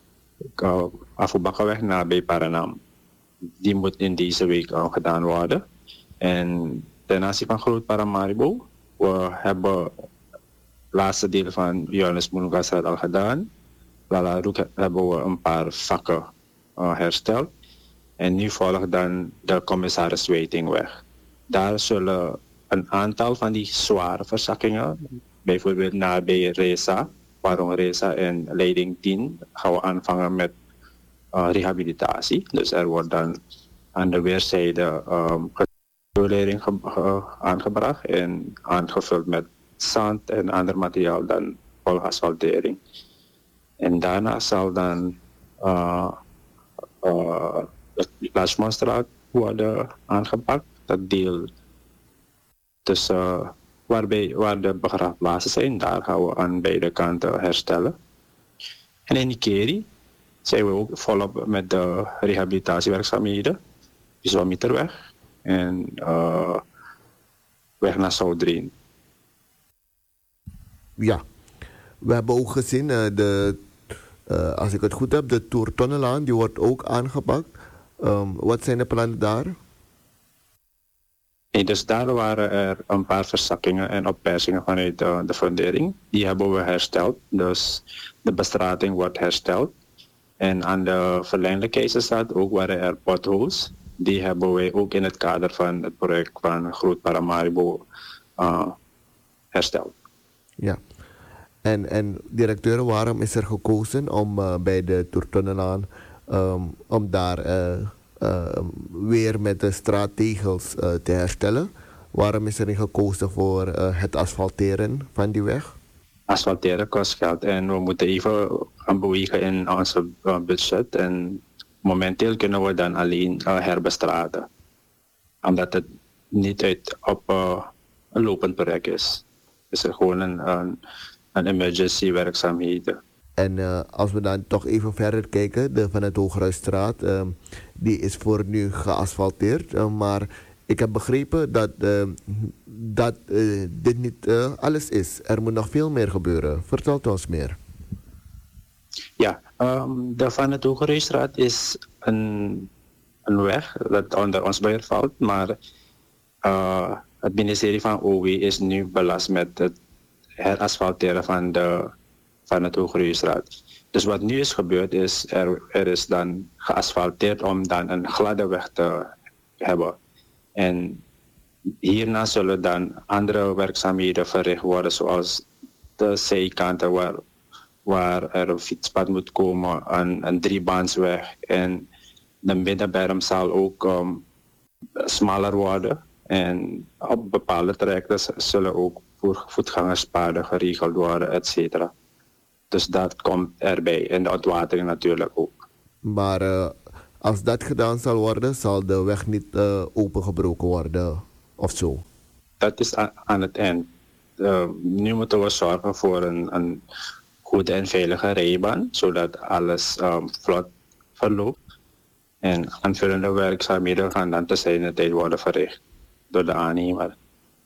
Afubakaweg nabij Paranam. Die moet in deze week gedaan worden. En ten aanzien van Groot Paramaribo, we hebben het laatste deel van Johannes Moengasstraat al gedaan. Lalaroek hebben we een paar vakken hersteld. En nu volgt dan de commissaris Waitingweg. Daar zullen een aantal van die zware verzakkingen, bijvoorbeeld nabij Reza, Warong Reza en leiding 10, gaan we aanvangen met rehabilitatie. Dus er wordt dan aan de weerszijde riolering aangebracht en aangevuld met zand en ander materiaal dan voor asfaltering. En daarna zal dan de Plasmastraat worden aangepakt. Dat deel tussen waar de begraafplaatsen zijn, daar gaan we aan beide kanten herstellen. En in Nikeri zijn we ook volop met de rehabilitatiewerkzaamheden. Isometerweg en weg naar Zoudreen. Ja, we hebben ook gezien, als ik het goed heb, de Toertonnelaan, die wordt ook aangepakt. Wat zijn de plannen daar? Nee, dus daar waren er een paar verzakkingen en oppersingen vanuit de fundering. Die hebben we hersteld. Dus de bestrating wordt hersteld. En aan de verlengde Keizerstraat ook waren er potholes. Die hebben wij ook in het kader van het project van Groot Paramaribo hersteld. Ja. En directeur, waarom is er gekozen om bij de Toertonnelaan om daar weer met de straattegels te herstellen? Waarom is er niet gekozen voor het asfalteren van die weg? Asfalteren kost geld en we moeten even gaan bewegen in onze budget. En momenteel kunnen we dan alleen herbestraten. Omdat het niet op een lopend project is. Het is gewoon een emergency werkzaamheden. En als we dan toch even verder kijken, van het Hoogruisstraat, die is voor nu geasfalteerd. Maar ik heb begrepen dat dit niet alles is. Er moet nog veel meer gebeuren. Vertelt ons meer. Ja, de Van het Hogerhuisstraat is een weg dat onder ons beheer valt, maar het ministerie van OW is nu belast met het herasfalteren van het Hogerhuisstraat. Dus wat nu is gebeurd is, er is dan geasfalteerd om dan een gladde weg te hebben. En hierna zullen dan andere werkzaamheden verricht worden, zoals de zijkanten waar er een fietspad moet komen, een driebaansweg. En de middenberm zal ook smaller worden. En op bepaalde trajecten zullen ook voetgangerspaden geregeld worden, et cetera. Dus dat komt erbij. En de ontwatering natuurlijk ook. Maar als dat gedaan zal worden, zal de weg niet opengebroken worden of zo? Dat is aan het eind. Nu moeten we zorgen voor een goede en veilige rijbaan, zodat alles vlot verloopt. En aanvullende werkzaamheden gaan dan te zijner tijd worden verricht door de aannemer.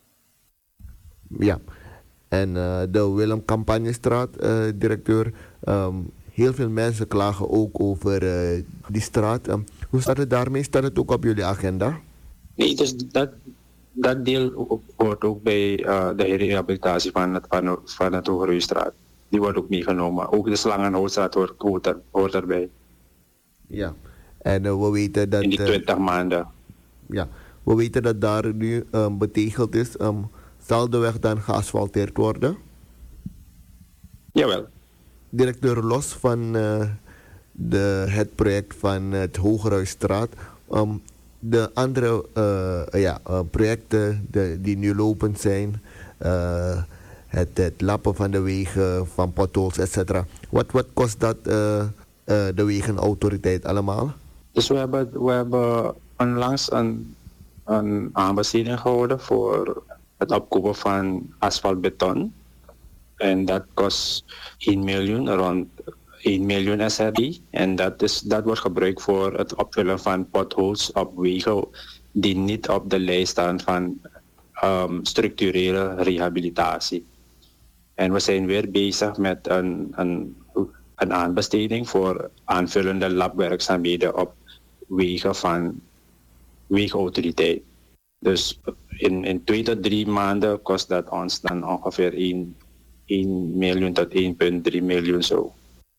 Ja, en de Willem Campagnestraat, directeur, heel veel mensen klagen ook over die straat. Hoe staat het daarmee? Staat het ook op jullie agenda? Nee, dus dat deel hoort ook bij de rehabilitatie van het Hogerhuisstraat. Die wordt ook meegenomen. Ook de Slangenhoutstraat hoort erbij. Ja, en we weten dat... In die 20 maanden. Ja, we weten dat daar nu betegeld is. Zal de weg dan geasfalteerd worden? Jawel. Directeur, los van het project van het Hogerhuisstraat, de andere projecten die nu lopend zijn, het lappen van de wegen, van potholes, etc. Wat kost dat de wegenautoriteit allemaal? Dus we hebben onlangs een aanbesteding gehouden voor het opkopen van asfaltbeton. En dat kost 1 miljoen, rond 1 miljoen SRD. En dat wordt gebruikt voor het opvullen van potholes op wegen die niet op de lijst staan van structurele rehabilitatie. En we zijn weer bezig met een aanbesteding voor aanvullende labwerkzaamheden op wegen van wegenautoriteit. Dus in 2 tot 3 maanden kost dat ons dan ongeveer 1 miljoen tot 1,3 miljoen zo.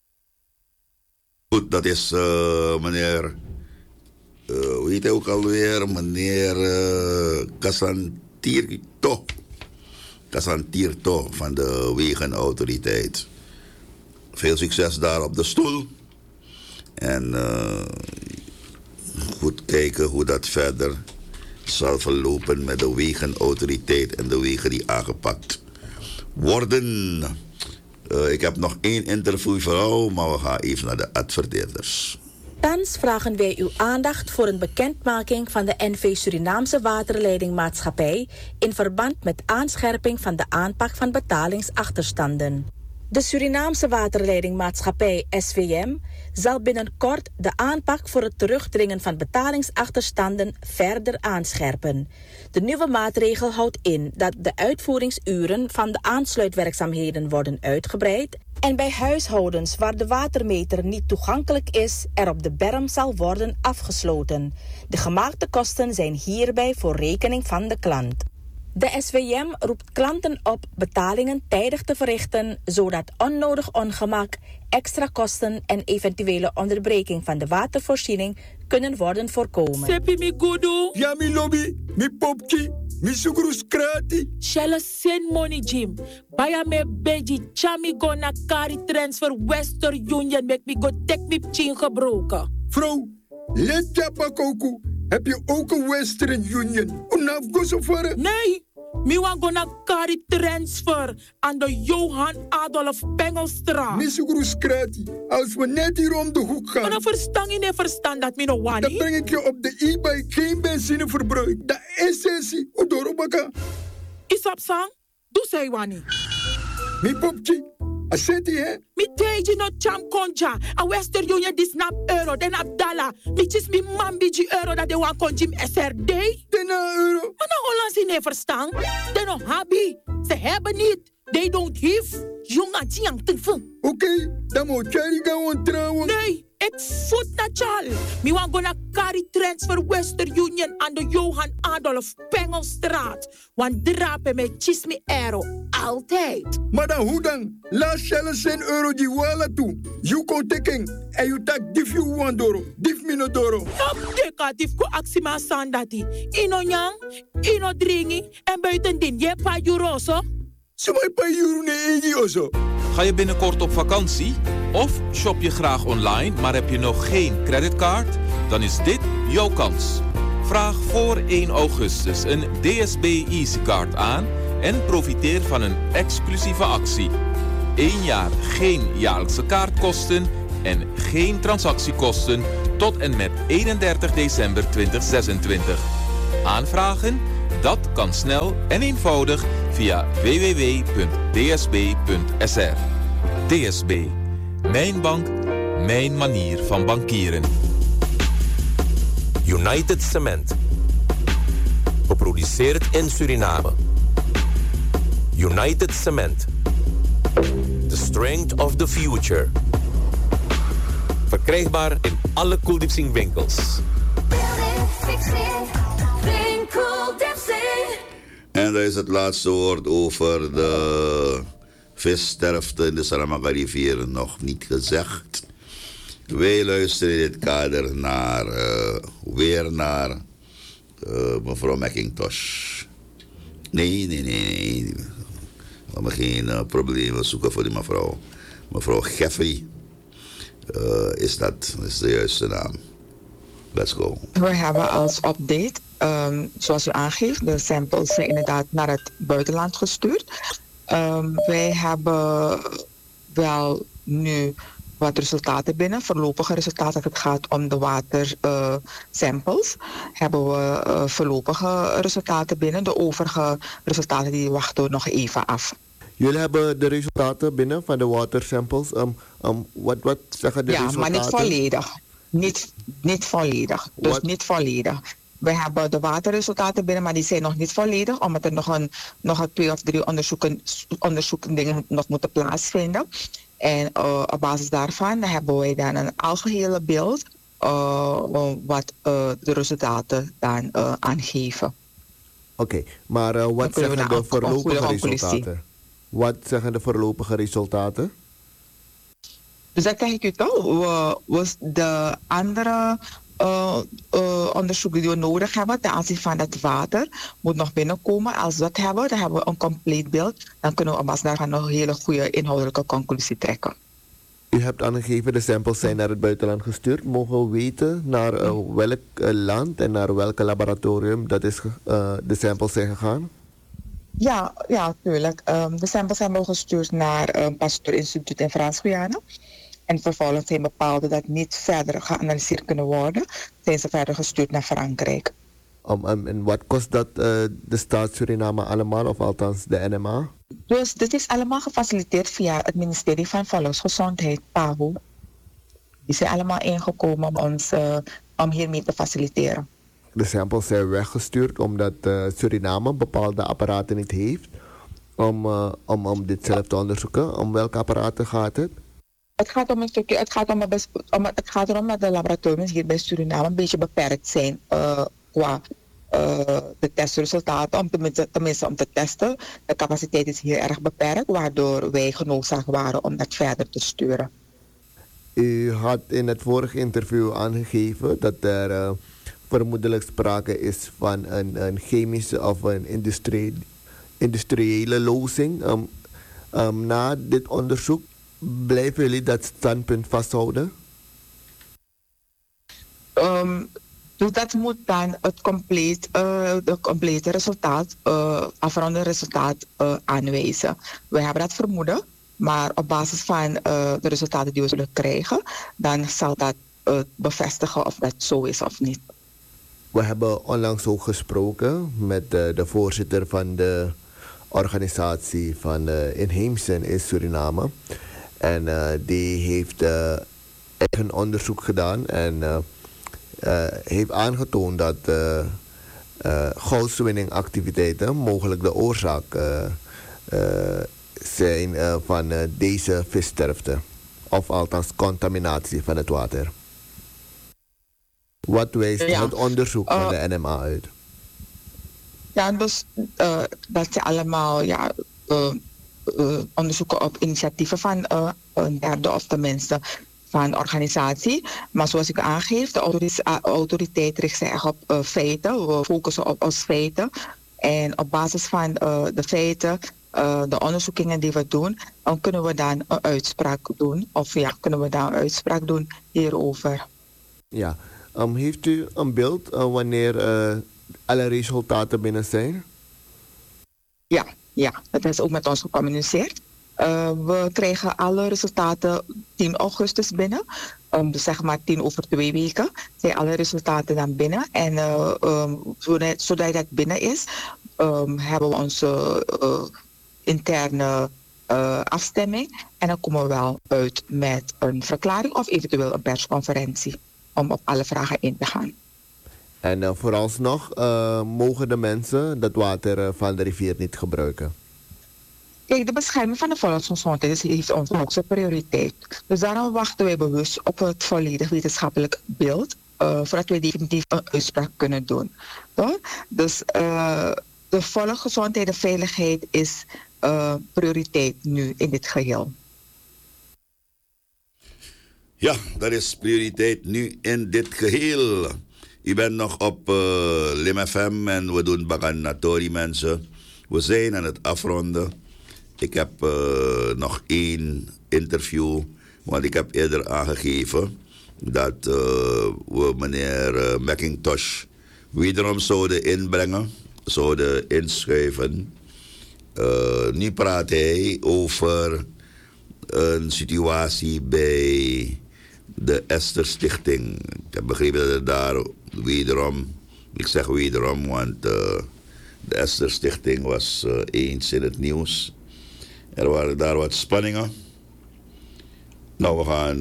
Goed, dat is meneer, hoe heet hij ook alweer? Meneer Casantirto van de Wegenautoriteit. Veel succes daar op de stoel. En goed kijken hoe dat verder zal verlopen met de Wegenautoriteit en de wegen die aangepakt worden. Ik heb nog 1 interview voor jou, maar we gaan even naar de adverteerders. Thans vragen wij uw aandacht voor een bekendmaking van de NV Surinaamse Waterleidingmaatschappij in verband met aanscherping van de aanpak van betalingsachterstanden. De Surinaamse Waterleidingmaatschappij SVM zal binnenkort de aanpak voor het terugdringen van betalingsachterstanden verder aanscherpen. De nieuwe maatregel houdt in dat de uitvoeringsuren van de aansluitwerkzaamheden worden uitgebreid en bij huishoudens waar de watermeter niet toegankelijk is, er op de berm zal worden afgesloten. De gemaakte kosten zijn hierbij voor rekening van de klant. De SVM roept klanten op betalingen tijdig te verrichten, zodat onnodig ongemak, extra kosten en eventuele onderbreking van de watervoorziening kunnen worden voorkomen. Sepi mi gudu. Ja, mi lobby, mi popki, mi sugrus krati. Shella send money, Jim. Baya me beji chami go na kari transfer Western Union make me go take me chin gebroken. Vrouw, let japa koku. Heb je ook een Western Union? Onaf go zo voor? Nee, mi wan go na kari transfer aan de Johan Adolf Pengelstraat. Mi sugrus krati. Als we net hier om de hoek gaan. Maar dan verstaan je niet verstaan dat mi no wani. Dan breng ik je op de e-bike geen benzineverbruik. Dat is essentie. Odorobaka. Isap sang, doe zij wani. Mi popki. Aseti hè? Mi teji no cham konja. A Western Union dis nap euro, den ap dollar. Mi chis mi mambiji euro dat de wan konjim SRD. Dena euro. Maar nou Hollandse nee verstaan. Den no habi. Ze hebben niet. They don't give. Jonga tiang teven. Oké, dan moet Charlie gaan trouwen. Nee, ik voet na Chal. Mi wan gonna carry transfer Western Union aan de Johan Adolf Pengelstraat. Want drapen met chismi aero. Altijd. Maar dan hoe dan? Laat zelfs €1 die wala toe. You kon teken. En you tak dif you wan doro. Dif mi no doro. Op deka dif ko aksima sandati. Ino nyang, ino dringi. En buitendien, je pa juroso. Sumay pa euro ne egi oso. Ga je binnenkort op vakantie? Of shop je graag online, maar heb je nog geen creditcard? Dan is dit jouw kans. Vraag voor 1 augustus een DSB EasyCard aan en profiteer van een exclusieve actie. 1 jaar geen jaarlijkse kaartkosten en geen transactiekosten tot en met 31 december 2026. Aanvragen? Dat kan snel en eenvoudig via www.dsb.sr. DSB. Mijn bank, mijn manier van bankieren. United Cement. Geproduceerd in Suriname. United Cement. The strength of the future. Verkrijgbaar in alle Koeldiepsing winkels. En dat is het laatste woord over de vissterfte in de Saramaka-rivier nog niet gezegd. Wij luisteren in dit kader weer naar mevrouw McIntosh. Nee. We hebben geen problemen zoeken voor die mevrouw. Mevrouw Jeffrey is de juiste naam. Let's go. We hebben als update, zoals u aangeeft, de samples zijn inderdaad naar het buitenland gestuurd. Wij hebben wel nu wat resultaten binnen, voorlopige resultaten als het gaat om de watersamples. Hebben we voorlopige resultaten binnen, de overige resultaten die wachten we nog even af. Jullie hebben de resultaten binnen van de watersamples. Wat zeggen de resultaten? Ja, maar niet volledig. Niet volledig. Dus niet volledig. We hebben de waterresultaten binnen, maar die zijn nog niet volledig, omdat er nog 2 of 3 onderzoeken nog moeten plaatsvinden. En op basis daarvan hebben wij dan een algehele beeld wat de resultaten dan aangeven. Oké, maar wat zeggen de voorlopige resultaten? Wat zeggen de voorlopige resultaten? Dus dat zeg ik u toch. De andere onderzoeken die we nodig hebben ten aanzien van het water moet nog binnenkomen. Als we dat hebben, dan hebben we een compleet beeld. Dan kunnen we op basis daarvan nog een hele goede inhoudelijke conclusie trekken. U hebt aangegeven, de samples zijn naar het buitenland gestuurd. Mogen we weten naar welk land en naar welk laboratorium de samples zijn gegaan? Ja, natuurlijk. De samples hebben we gestuurd naar een Pasteur Instituut in Frans-Guyana. En vervolgens zijn bepaalde dat niet verder geanalyseerd kunnen worden. Zijn ze verder gestuurd naar Frankrijk. En wat kost dat de staat Suriname allemaal, of althans de NMA? Dus dit is allemaal gefaciliteerd via het ministerie van Volksgezondheid, PAHO. Die zijn allemaal ingekomen om hiermee te faciliteren. De samples zijn weggestuurd omdat Suriname bepaalde apparaten niet heeft om dit zelf te onderzoeken. Om welke apparaten gaat het? Het gaat erom dat de laboratoriums hier bij Suriname een beetje beperkt zijn qua de testresultaten. Tenminste om te testen. De capaciteit is hier erg beperkt, waardoor wij genoodzaakt waren om dat verder te sturen. U had in het vorige interview aangegeven dat er vermoedelijk sprake is van een chemische of een industriële lozing. Na dit onderzoek, blijven jullie dat standpunt vasthouden? Dus dat moet dan het complete resultaat, afronde resultaat aanwijzen. We hebben dat vermoeden, maar op basis van de resultaten die we zullen krijgen, dan zal dat bevestigen of dat zo is of niet. We hebben onlangs ook gesproken met de voorzitter van de organisatie van inheemsen in Suriname. En die heeft eigen onderzoek gedaan en heeft aangetoond dat goudwinningactiviteiten mogelijk de oorzaak zijn van deze vissterfte. Of althans contaminatie van het water. Wat wijst het onderzoek van de NMA uit? Ja, dus dat zijn allemaal onderzoeken op initiatieven van een derde of tenminste van een organisatie. Maar zoals ik aangeef, de autoriteit richt zich echt op feiten. We focussen op ons feiten. En op basis van de feiten, de onderzoekingen die we doen, kunnen we dan een uitspraak doen. Of kunnen we dan een uitspraak doen hierover. Ja, heeft u een beeld wanneer alle resultaten binnen zijn? Ja, dat is ook met ons gecommuniceerd. We krijgen alle resultaten 10 augustus binnen. Dus zeg maar 10 over 2 weken zijn alle resultaten dan binnen. En zodra dat binnen is, hebben we onze interne afstemming. En dan komen we wel uit met een verklaring of eventueel een persconferentie. Om op alle vragen in te gaan. En vooralsnog mogen de mensen dat water van de rivier niet gebruiken? Kijk, de bescherming van de volksgezondheid heeft onze hoogste prioriteit. Dus daarom wachten wij bewust op het volledig wetenschappelijk beeld, voordat we definitief een uitspraak kunnen doen. Toch? Dus de volksgezondheid en veiligheid is prioriteit nu in dit geheel. Ja, dat is prioriteit nu in dit geheel. U bent nog op Lim FM en we doen Baganatori, mensen. We zijn aan het afronden. Ik heb nog 1 interview, want ik heb eerder aangegeven dat we meneer McIntosh wederom zouden inbrengen, zouden inschuiven. Nu praat hij over een situatie bij de Esther Stichting. Ik heb begrepen dat het daar wederom, ik zeg wederom, want de Esther Stichting was eens in het nieuws. Er waren daar wat spanningen. Nou, we gaan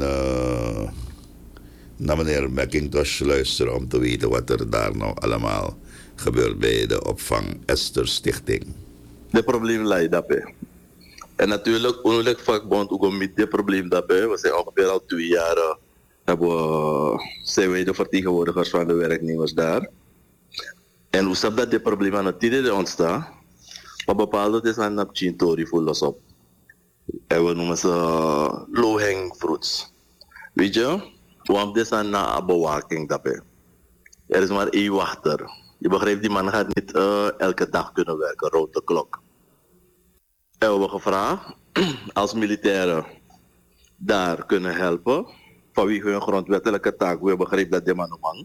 naar meneer McIntosh luisteren om te weten wat er daar nou allemaal gebeurt bij de opvang Esther Stichting. De probleem lijkt daarbij. En natuurlijk, ongelukkig vakbond ook met dit probleem daarbij. We zijn ongeveer al 2 jaar zijn wij de vertegenwoordigers van de werknemers daar. En hoe snap dat dit probleem aan het tidde ontstaan? Maar bepaalde is aan het chintori voor los op. En we noemen ze low-hanging fruits. Weet je, want dit is een bewaking daarbij. Er is maar 1 wachter. Je begrijpt, die man gaat niet elke dag kunnen werken, rond de klok. En we hebben gevraagd, als militairen daar kunnen helpen, vanwege hun grondwettelijke taak, we hebben begrepen dat die man man.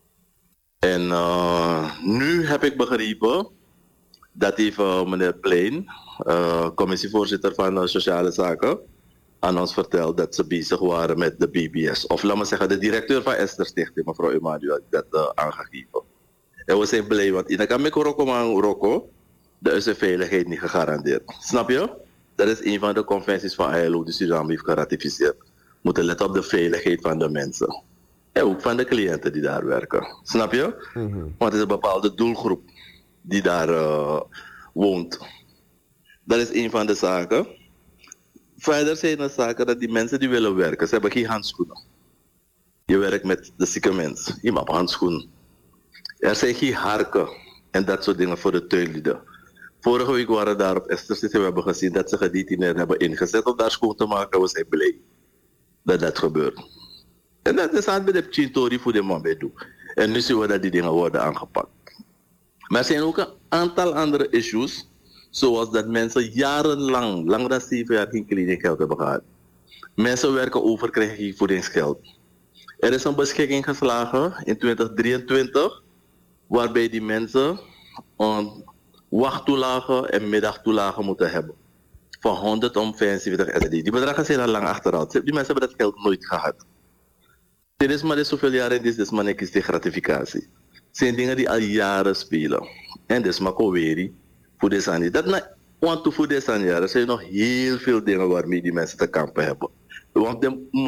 En nu heb ik begrepen dat heeft meneer Plein, commissievoorzitter van Sociale Zaken, aan ons verteld dat ze bezig waren met de BBS. Of laat me zeggen, de directeur van Esther Stichting, mevrouw Emmanuel, had dat aangegeven. En we zijn blij, want in de Rocco, daar is de veiligheid niet gegarandeerd. Snap je? Dat is een van de conventies van ILO die Suriname heeft geratificeerd. We moeten letten op de veiligheid van de mensen. En ook van de cliënten die daar werken. Snap je? Want het is een bepaalde doelgroep die daar woont. Dat is een van de zaken. Verder zijn er zaken dat die mensen die willen werken, ze hebben geen handschoenen. Je werkt met de zieke mens. Je hebt handschoenen. Er zijn geen harken en dat soort dingen voor de tuinlieden. Vorige week waren daar op Esther City. We hebben gezien dat ze gedetineerden hebben ingezet om daar schoon te maken. We zijn blij dat dat gebeurt. En dat is aan de Chintori voor de man bij doen. En nu zien we dat die dingen worden aangepakt. Maar er zijn ook een aantal andere issues. Zoals dat mensen jarenlang, langer dan 7 jaar, geen kledinggeld hebben gehad. Mensen werken over, krijgen geen voedingsgeld. Er is een beschikking geslagen in 2023, waarbij die mensen een wachttoelage en middagtoelage moeten hebben. Van 100 om 75 SD. Die bedragen zijn al lang achteruit. Die mensen hebben dat geld nooit gehad. Dit is maar zoveel jaren, dit is maar niks die gratificatie. Het zijn dingen die al jaren spelen. En dit is maar koweri voor deze aan. Dat na, want voor deze aan jaren zijn nog heel veel dingen waarmee die mensen te kampen hebben. Want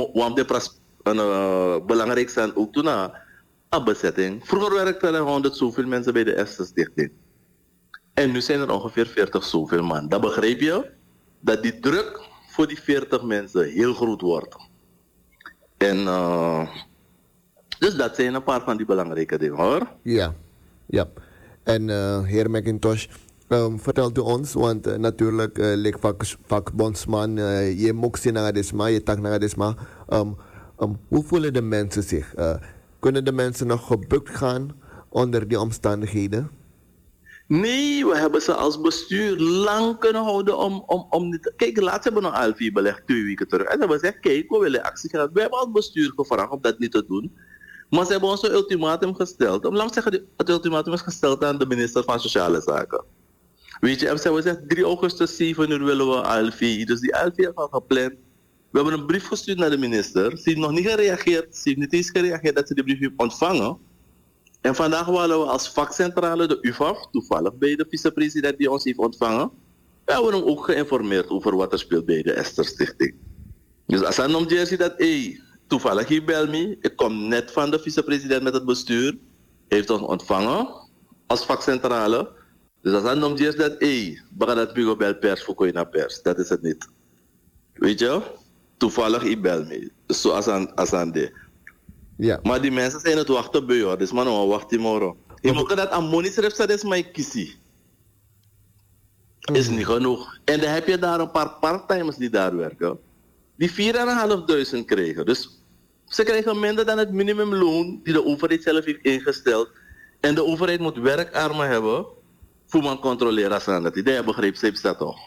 de belangrijk zijn ook toen na een bezetting. Vroeger werkten er 100 zoveel mensen bij de Esther Stichting. En nu zijn er ongeveer 40 zoveel man. Dat begrijp je? dat die druk voor die 40 mensen heel groot wordt. En dus dat zijn een paar van die belangrijke dingen, hoor. Ja. En heer McIntosh, vertelt u ons, want natuurlijk, vakbondsman, je mocht naar Adesma, je tak naar Adesma. Hoe voelen de mensen zich? Kunnen de mensen nog gebukt gaan onder die omstandigheden? Nee, we hebben ze als bestuur lang kunnen houden om niet... Kijk, laatst hebben we nog Alfie belegd 2 weken terug. En ze hebben gezegd, kijk, we willen actie gaan. We hebben als bestuur gevraagd om dat niet te doen. Maar ze hebben ons een ultimatum gesteld. Om lang te zeggen, het ultimatum is gesteld aan de minister van Sociale Zaken. Weet je, en ze hebben gezegd, 3 augustus, 7 uur willen we Alfie. Dus die Alfie heeft al gepland. We hebben een brief gestuurd naar de minister. Ze heeft nog niet gereageerd. Ze heeft niet eens gereageerd dat ze die brief heeft ontvangen. En vandaag willen we als vakcentrale, de UvAF, toevallig bij de vicepresident die ons heeft ontvangen, we hebben hem ook geïnformeerd over wat er speelt bij de Esther Stichting. Dus als hij nog jersey dat, toevallig hier bel me, ik kom net van de vicepresident met het bestuur, heeft ons ontvangen als vakcentrale. Dus als hij nog jersey dat, baga dat bigo bel pers voor kooi naar pers, dat is het niet. Weet je? Toevallig hij bel me. Dus zo als aan de. Ja. Maar die mensen zijn het wachten bij jou, dus man, wacht morgen. Je moet dat aan money dat is mijn kiesie. Is niet genoeg. En dan heb je daar een paar parttimers die daar werken, die 4.500 krijgen. Dus ze krijgen minder dan het minimumloon die de overheid zelf heeft ingesteld. En de overheid moet werkarmen hebben voor man controleren aan dat. Die begreep ze dat toch.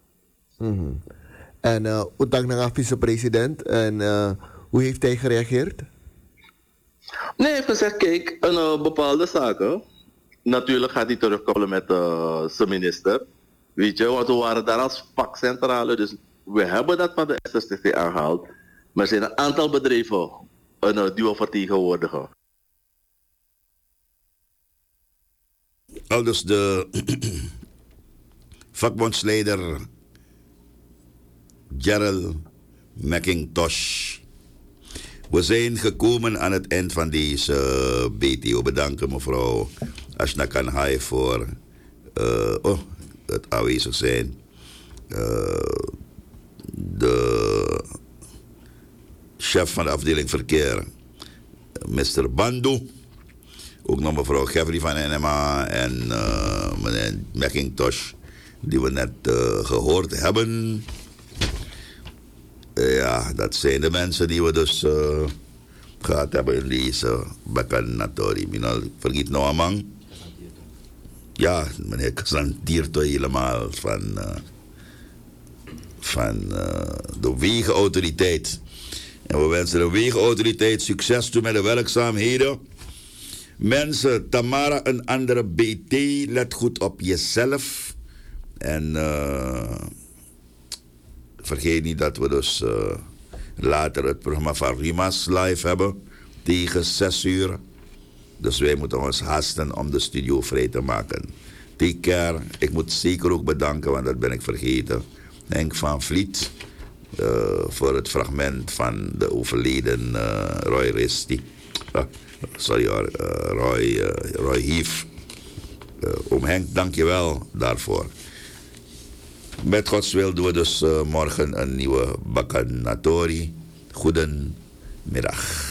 En hoe dank naar vicepresident en hoe heeft hij gereageerd? Nee, hij heeft gezegd, kijk, een bepaalde zaken. Natuurlijk gaat hij terugkoppelen met zijn minister. Weet je, want we waren daar als vakcentrale. Dus we hebben dat van de SSTV aangehaald. Maar er zijn een aantal bedrijven die we vertegenwoordigen. Al dus de vakbondsleider Gerald McIntosh. We zijn gekomen aan het eind van deze BTO. Bedanken mevrouw Ashna Kanhai voor het aanwezig zijn. De chef van de afdeling verkeer, Mr. Bandu. Ook nog mevrouw Gevri van NMA en meneer McIntosh, die we net gehoord hebben. Ja, dat zijn de mensen die we dus gehad hebben in deze Bakanatori. Vergeet nou amang. Ja, meneer Kasan diert helemaal van de wegenautoriteit. En we wensen de wegenautoriteit succes toe met de werkzaamheden. Mensen, Tamara, een andere BT, let goed op jezelf. En vergeet niet dat we dus later het programma van Rimas live hebben. Tegen 6 uur. Dus wij moeten ons haasten om de studio vrij te maken. Take care. Ik moet zeker ook bedanken, want dat ben ik vergeten. Henk van Vliet. Voor het fragment van de overleden Roy Risti. Roy Hief. Oom Henk, dank je wel daarvoor. Met Gods wil doen we dus morgen een nieuwe Bakanatori. Goedemiddag.